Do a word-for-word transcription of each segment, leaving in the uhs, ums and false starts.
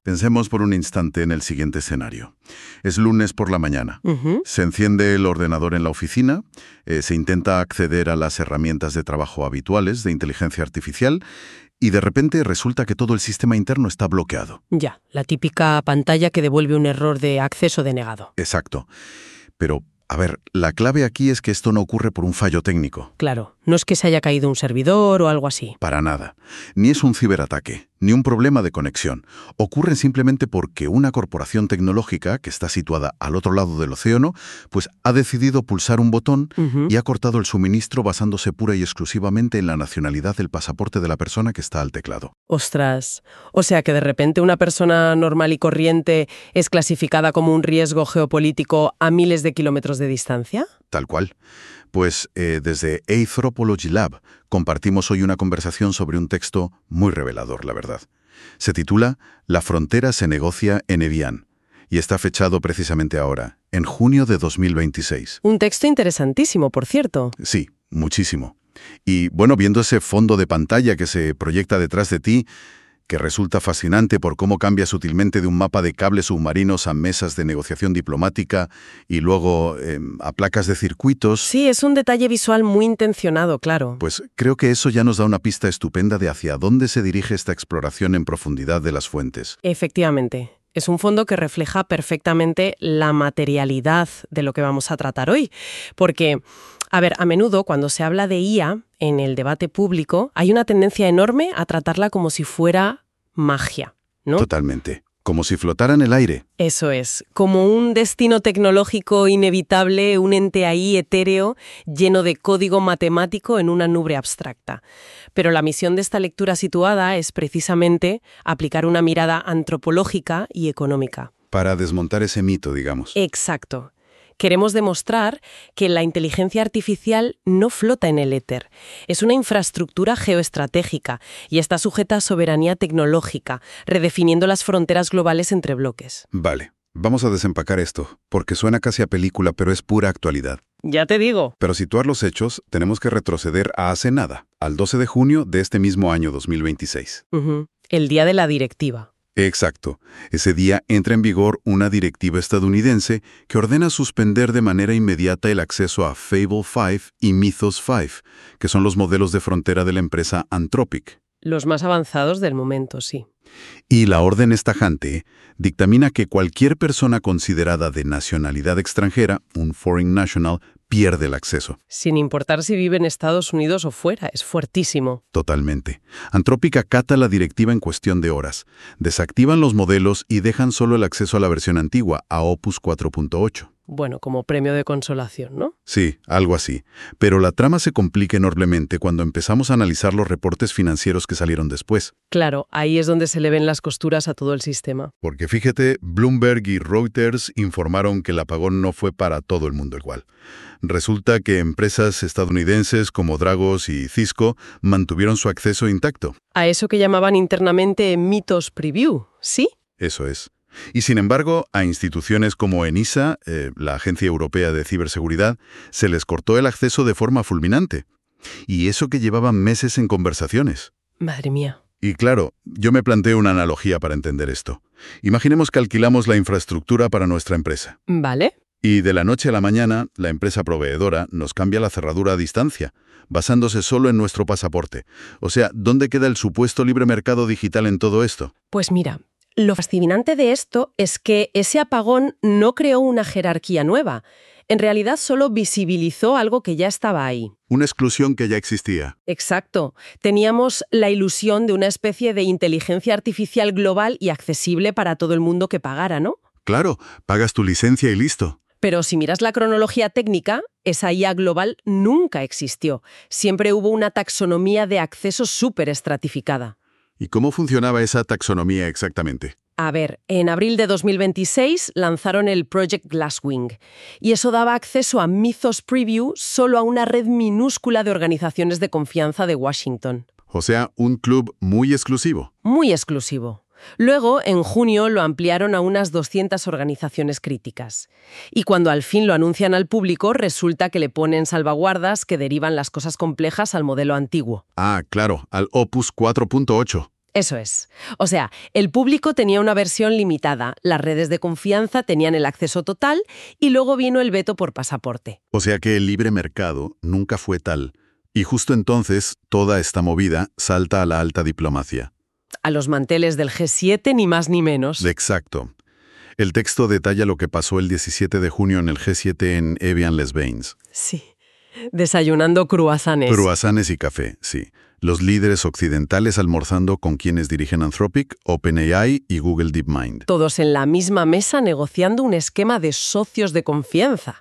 Pensemos por un instante en el siguiente escenario. Es lunes por la mañana. Ujú. Se enciende el ordenador en la oficina, eh, se intenta acceder a las herramientas de trabajo habituales de inteligencia artificial y de repente resulta que todo el sistema interno está bloqueado. Ya, la típica pantalla que devuelve un error de acceso denegado. Exacto. Pero, a ver, la clave aquí es que esto no ocurre por un fallo técnico. Claro, no es que se haya caído un servidor o algo así. Para nada. Ni es un ciberataque, ni un problema de conexión. Ocurren simplemente porque una corporación tecnológica que está situada al otro lado del océano, pues ha decidido pulsar un botón Ujú. y ha cortado el suministro basándose pura y exclusivamente en la nacionalidad del pasaporte de la persona que está al teclado. Ostras, o sea que de repente una persona normal y corriente es clasificada como un riesgo geopolítico a miles de kilómetros de distancia. Tal cual. Pues eh, desde Anthropology Lab compartimos hoy una conversación sobre un texto muy revelador, la verdad. Se titula La frontera se negocia en Evian y está fechado precisamente ahora, en junio de dos mil veintiséis. Un texto interesantísimo, por cierto. Sí, muchísimo. Y bueno, viendo ese fondo de pantalla que se proyecta detrás de ti, que resulta fascinante por cómo cambia sutilmente de un mapa de cables submarinos a mesas de negociación diplomática y luego eh, a placas de circuitos, Sí, es un detalle visual muy intencionado, claro. pues creo que eso ya nos da una pista estupenda de hacia dónde se dirige esta exploración en profundidad de las fuentes. Efectivamente. Es un fondo que refleja perfectamente la materialidad de lo que vamos a tratar hoy. Porque, a ver, a menudo cuando se habla de I A en el debate público, hay una tendencia enorme a tratarla como si fuera magia, ¿no? Totalmente. Como si flotara en el aire. Eso es, como un destino tecnológico inevitable, un ente ahí etéreo, lleno de código matemático en una nube abstracta. Pero la misión de esta lectura situada es precisamente aplicar una mirada antropológica y económica. Para desmontar ese mito, digamos. Exacto. Queremos demostrar que la inteligencia artificial no flota en el éter. Es una infraestructura geoestratégica y está sujeta a soberanía tecnológica, redefiniendo las fronteras globales entre bloques. Vale, vamos a desempacar esto, porque suena casi a película, pero es pura actualidad. Ya te digo. Pero situar los hechos, tenemos que retroceder a hace nada, al doce de junio de este mismo año dos mil veintiséis. Ujú. El día de la directiva. Exacto. Ese día entra en vigor una directiva estadounidense que ordena suspender de manera inmediata el acceso a Fable cinco y Mythos cinco, que son los modelos de frontera de la empresa Anthropic. Los más avanzados del momento, sí. Y la orden es tajante, dictamina que cualquier persona considerada de nacionalidad extranjera, un foreign national, pierde el acceso. Sin importar si vive en Estados Unidos o fuera, es fuertísimo. Totalmente. Anthropic acata la directiva en cuestión de horas. Desactivan los modelos y dejan solo el acceso a la versión antigua, a Opus cuatro punto ocho. Bueno, como premio de consolación, ¿no? Sí, algo así. Pero la trama se complica enormemente cuando empezamos a analizar los reportes financieros que salieron después. Claro, ahí es donde se le ven las costuras a todo el sistema. Porque fíjate, Bloomberg y Reuters informaron que el apagón no fue para todo el mundo igual. Resulta que empresas estadounidenses como Dragos y Cisco mantuvieron su acceso intacto. A eso que llamaban internamente Mythos Preview, ¿sí? Eso es. Y sin embargo, a instituciones como ENISA, eh, la Agencia Europea de Ciberseguridad, se les cortó el acceso de forma fulminante. Y eso que llevaban meses en conversaciones. Madre mía. Y claro, yo me planteo una analogía para entender esto. Imaginemos que alquilamos la infraestructura para nuestra empresa. ¿Vale? Y de la noche a la mañana, la empresa proveedora nos cambia la cerradura a distancia, basándose solo en nuestro pasaporte. O sea, ¿dónde queda el supuesto libre mercado digital en todo esto? Pues mira, lo fascinante de esto es que ese apagón no creó una jerarquía nueva. En realidad solo visibilizó algo que ya estaba ahí. Una exclusión que ya existía. Exacto. Teníamos la ilusión de una especie de inteligencia artificial global y accesible para todo el mundo que pagara, ¿no? Claro, pagas tu licencia y listo. Pero si miras la cronología técnica, esa I A global nunca existió. Siempre hubo una taxonomía de acceso súper estratificada. ¿Y cómo funcionaba esa taxonomía exactamente? A ver, en abril de dos mil veintiséis lanzaron el Project Glasswing y eso daba acceso a Mythos Preview solo a una red minúscula de organizaciones de confianza de Washington. O sea, un club muy exclusivo. Muy exclusivo. Luego, en junio, lo ampliaron a unas doscientas organizaciones críticas. Y cuando al fin lo anuncian al público, resulta que le ponen salvaguardas que derivan las cosas complejas al modelo antiguo. Ah, claro, al Opus cuatro punto ocho. Eso es. O sea, el público tenía una versión limitada, las redes de confianza tenían el acceso total y luego vino el veto por pasaporte. O sea que el libre mercado nunca fue tal. Y justo entonces, toda esta movida salta a la alta diplomacia. A los manteles del G siete, ni más ni menos. Exacto. El texto detalla lo que pasó el diecisiete de junio en el G siete en Evian-les-Bains. Sí. Desayunando cruasanes. Cruasanes y café, sí. Los líderes occidentales almorzando con quienes dirigen Anthropic, OpenAI y Google DeepMind. Todos en la misma mesa negociando un esquema de socios de confianza.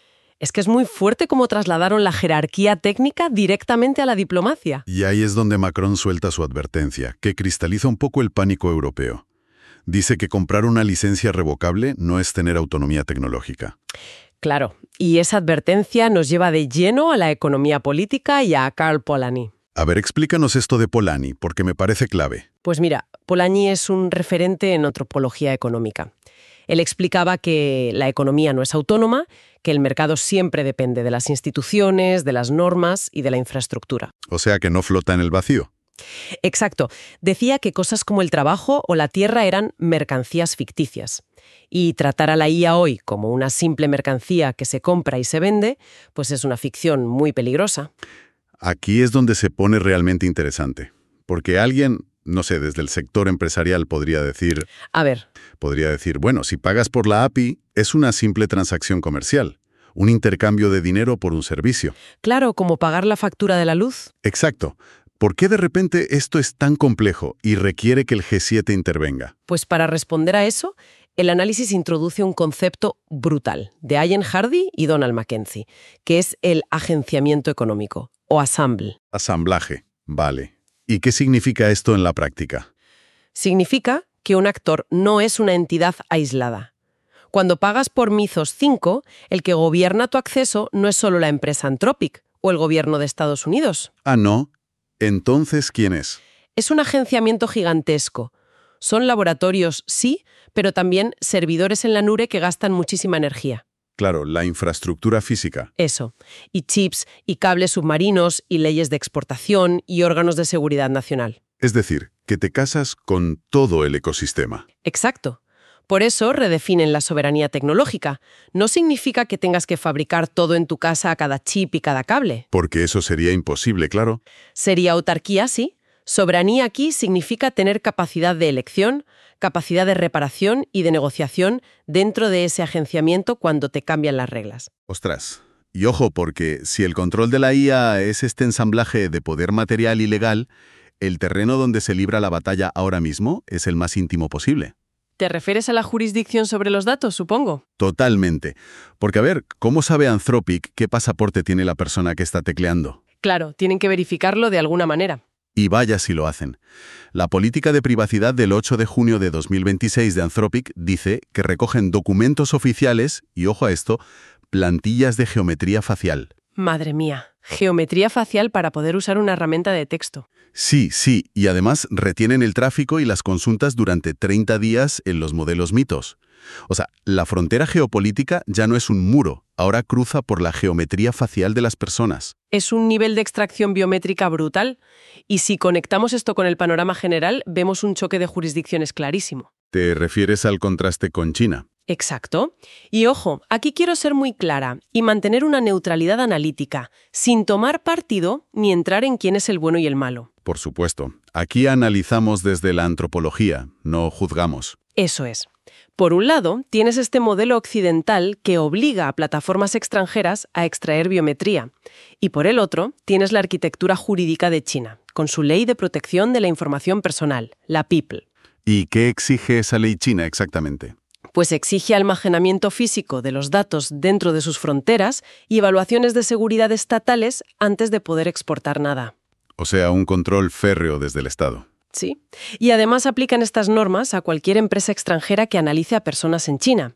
Es que es muy fuerte cómo trasladaron la jerarquía técnica directamente a la diplomacia. Y ahí es donde Macron suelta su advertencia, que cristaliza un poco el pánico europeo. Dice que comprar una licencia revocable no es tener autonomía tecnológica. Claro, y esa advertencia nos lleva de lleno a la economía política y a Karl Polanyi. A ver, explícanos esto de Polanyi, porque me parece clave. Pues mira, Polanyi es un referente en antropología económica. Él explicaba que la economía no es autónoma, que el mercado siempre depende de las instituciones, de las normas y de la infraestructura. O sea que no flota en el vacío. Exacto. Decía que cosas como el trabajo o la tierra eran mercancías ficticias. Y tratar a la I A hoy como una simple mercancía que se compra y se vende, pues es una ficción muy peligrosa. Aquí es donde se pone realmente interesante. Porque alguien, no sé, desde el sector empresarial podría decir... A ver... Podría decir, bueno, si pagas por la A P I, es una simple transacción comercial. Un intercambio de dinero por un servicio. Claro, como pagar la factura de la luz. Exacto. ¿Por qué de repente esto es tan complejo y requiere que el G siete intervenga? Pues para responder a eso, el análisis introduce un concepto brutal de Ian Hardy y Donald Mackenzie, que es el agenciamiento económico, o assemble. Asamblaje, vale. ¿Y qué significa esto en la práctica? Significa que un actor no es una entidad aislada. Cuando pagas por Mythos cinco, el que gobierna tu acceso no es solo la empresa Anthropic o el gobierno de Estados Unidos. Ah, ¿no? Entonces, ¿quién es? Es un agenciamiento gigantesco. Son laboratorios, sí, pero también servidores en la nube que gastan muchísima energía. Claro, la infraestructura física. Eso. Y chips, y cables submarinos, y leyes de exportación, y órganos de seguridad nacional. Es decir, que te casas con todo el ecosistema. Exacto. Por eso redefinen la soberanía tecnológica. No significa que tengas que fabricar todo en tu casa a cada chip y cada cable. Porque eso sería imposible, claro. Sería autarquía, sí. Soberanía aquí significa tener capacidad de elección, capacidad de reparación y de negociación dentro de ese agenciamiento cuando te cambian las reglas. Ostras. Y ojo, porque si el control de la I A es este ensamblaje de poder material y legal, el terreno donde se libra la batalla ahora mismo es el más íntimo posible. ¿Te refieres a la jurisdicción sobre los datos, supongo? Totalmente. Porque, a ver, ¿cómo sabe Anthropic qué pasaporte tiene la persona que está tecleando? Claro, tienen que verificarlo de alguna manera. Y vaya si lo hacen. La política de privacidad del ocho de junio de dos mil veintiséis de Anthropic dice que recogen documentos oficiales, y ojo a esto, plantillas de geometría facial. Madre mía, geometría facial para poder usar una herramienta de texto. Sí, sí, y además retienen el tráfico y las consultas durante treinta días en los modelos Mythos. O sea, la frontera geopolítica ya no es un muro, ahora cruza por la geometría facial de las personas. Es un nivel de extracción biométrica brutal, y si conectamos esto con el panorama general, vemos un choque de jurisdicciones clarísimo. ¿Te refieres al contraste con China? Exacto. Y ojo, aquí quiero ser muy clara y mantener una neutralidad analítica, sin tomar partido ni entrar en quién es el bueno y el malo. Por supuesto. Aquí analizamos desde la antropología, no juzgamos. Eso es. Por un lado, tienes este modelo occidental que obliga a plataformas extranjeras a extraer biometría. Y por el otro, tienes la arquitectura jurídica de China, con su Ley de Protección de la Información Personal, la P I P L. ¿Y qué exige esa ley china exactamente? Pues exige almacenamiento físico de los datos dentro de sus fronteras y evaluaciones de seguridad estatales antes de poder exportar nada. O sea, un control férreo desde el Estado. Sí. Y además aplican estas normas a cualquier empresa extranjera que analice a personas en China.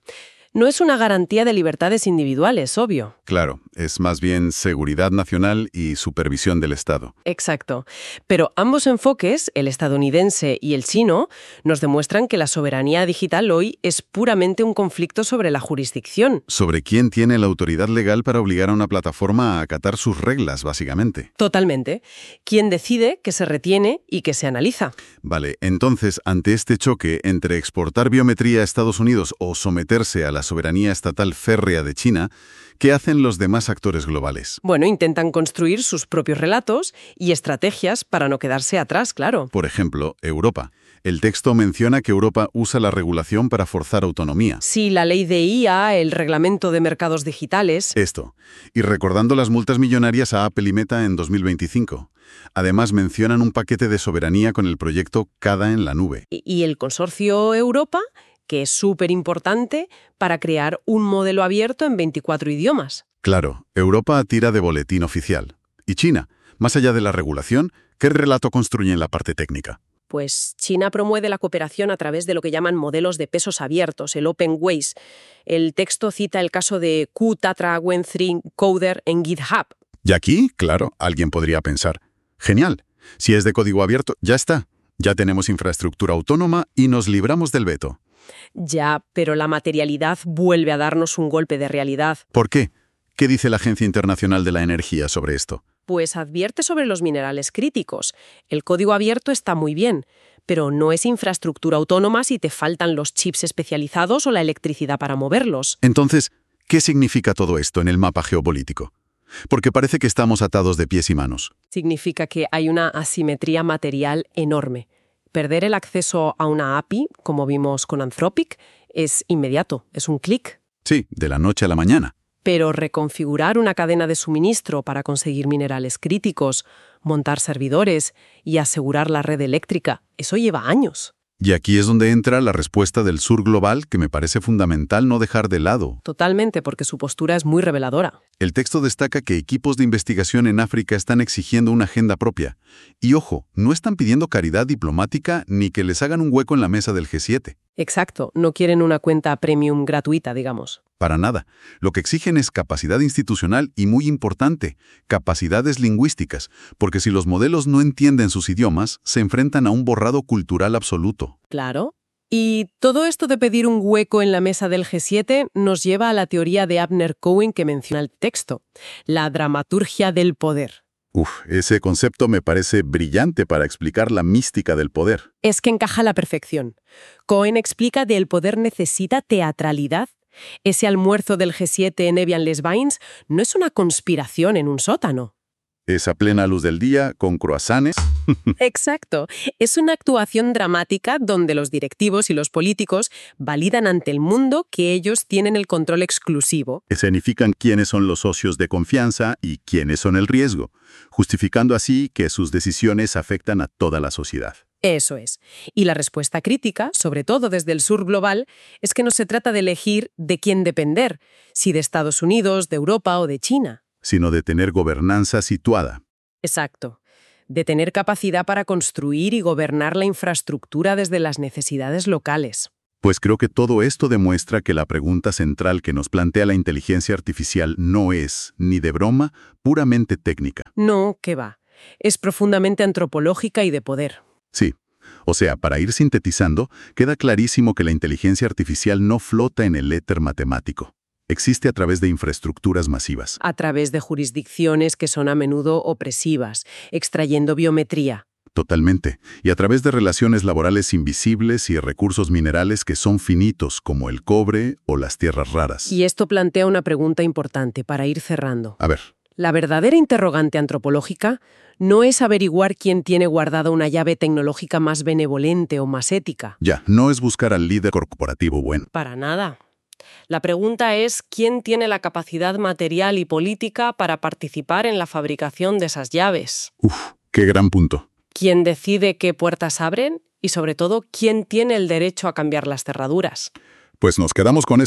No es una garantía de libertades individuales, obvio. Claro, es más bien seguridad nacional y supervisión del Estado. Exacto. Pero ambos enfoques, el estadounidense y el chino, nos demuestran que la soberanía digital hoy es puramente un conflicto sobre la jurisdicción. Sobre quién tiene la autoridad legal para obligar a una plataforma a acatar sus reglas, básicamente. Totalmente. ¿Quién decide qué se retiene y qué se analiza? Vale, entonces, ante este choque entre exportar biometría a Estados Unidos o someterse a la soberanía estatal férrea de China, ¿qué hacen los demás actores globales? Bueno, intentan construir sus propios relatos y estrategias para no quedarse atrás, claro. Por ejemplo, Europa. El texto menciona que Europa usa la regulación para forzar autonomía. Sí, la ley de I A, el reglamento de mercados digitales. Esto. Y recordando las multas millonarias a Apple y Meta en dos mil veinticinco. Además, mencionan un paquete de soberanía con el proyecto CADA en la nube. Y el consorcio Europa, que es súper importante para crear un modelo abierto en veinticuatro idiomas. Claro, Europa tira de boletín oficial. ¿Y China? Más allá de la regulación, ¿qué relato construye en la parte técnica? Pues China promueve la cooperación a través de lo que llaman modelos de pesos abiertos, el Open Ways. El texto cita el caso de Q Tatra Wen tres Coder en GitHub. Y aquí, claro, alguien podría pensar, genial, si es de código abierto, ya está. Ya tenemos infraestructura autónoma y nos libramos del veto. Ya, pero la materialidad vuelve a darnos un golpe de realidad. ¿Por qué? ¿Qué dice la Agencia Internacional de la Energía sobre esto? Pues advierte sobre los minerales críticos. El código abierto está muy bien, pero no es infraestructura autónoma si te faltan los chips especializados o la electricidad para moverlos. Entonces, ¿qué significa todo esto en el mapa geopolítico? Porque parece que estamos atados de pies y manos. Significa que hay una asimetría material enorme. Perder el acceso a una A P I, como vimos con Anthropic, es inmediato, es un clic. Sí, de la noche a la mañana. Pero reconfigurar una cadena de suministro para conseguir minerales críticos, montar servidores y asegurar la red eléctrica, eso lleva años. Y aquí es donde entra la respuesta del Sur Global, que me parece fundamental no dejar de lado. Totalmente, porque su postura es muy reveladora. El texto destaca que equipos de investigación en África están exigiendo una agenda propia. Y ojo, no están pidiendo caridad diplomática ni que les hagan un hueco en la mesa del G siete. Exacto, no quieren una cuenta premium gratuita, digamos. Para nada. Lo que exigen es capacidad institucional y, muy importante, capacidades lingüísticas, porque si los modelos no entienden sus idiomas, se enfrentan a un borrado cultural absoluto. Claro. Y todo esto de pedir un hueco en la mesa del G siete nos lleva a la teoría de Abner Cohen que menciona el texto, la dramaturgia del poder. Uf, ese concepto me parece brillante para explicar la mística del poder. Es que encaja a la perfección. Cohen explica que el poder necesita teatralidad. Ese almuerzo del G siete en Evian-les-Bains no es una conspiración en un sótano. Es a plena luz del día, con croissants. Exacto. Es una actuación dramática donde los directivos y los políticos validan ante el mundo que ellos tienen el control exclusivo. Escenifican quiénes son los socios de confianza y quiénes son el riesgo, justificando así que sus decisiones afectan a toda la sociedad. Eso es. Y la respuesta crítica, sobre todo desde el sur global, es que no se trata de elegir de quién depender, si de Estados Unidos, de Europa o de China. Sino de tener gobernanza situada. Exacto. De tener capacidad para construir y gobernar la infraestructura desde las necesidades locales. Pues creo que todo esto demuestra que la pregunta central que nos plantea la inteligencia artificial no es, ni de broma, puramente técnica. No, ¿qué va? Es profundamente antropológica y de poder. Sí. O sea, para ir sintetizando, queda clarísimo que la inteligencia artificial no flota en el éter matemático. Existe a través de infraestructuras masivas. A través de jurisdicciones que son a menudo opresivas, extrayendo biometría. Totalmente. Y a través de relaciones laborales invisibles y recursos minerales que son finitos, como el cobre o las tierras raras. Y esto plantea una pregunta importante para ir cerrando. A ver. La verdadera interrogante antropológica no es averiguar quién tiene guardada una llave tecnológica más benevolente o más ética. Ya, no es buscar al líder corporativo bueno. Para nada. La pregunta es quién tiene la capacidad material y política para participar en la fabricación de esas llaves. Uf, qué gran punto. ¿Quién decide qué puertas abren? Y sobre todo, ¿quién tiene el derecho a cambiar las cerraduras? Pues nos quedamos con eso.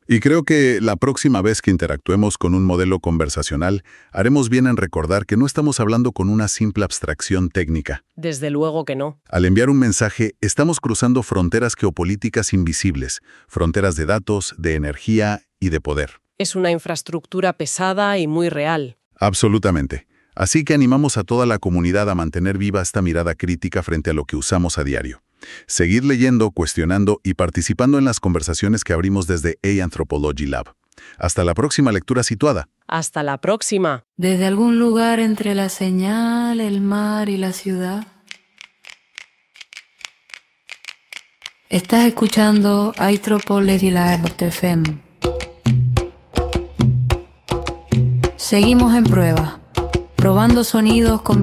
Y creo que la próxima vez que interactuemos con un modelo conversacional, haremos bien en recordar que no estamos hablando con una simple abstracción técnica. Desde luego que no. Al enviar un mensaje, estamos cruzando fronteras geopolíticas invisibles, fronteras de datos, de energía y de poder. Es una infraestructura pesada y muy real. Absolutamente. Así que animamos a toda la comunidad a mantener viva esta mirada crítica frente a lo que usamos a diario. Seguir leyendo, cuestionando y participando en las conversaciones que abrimos desde A Anthropology Lab. Hasta la próxima lectura situada. Hasta la próxima. Desde algún lugar entre la señal, el mar y la ciudad. Estás escuchando Anthropology Lab F M. Seguimos en prueba, probando sonidos con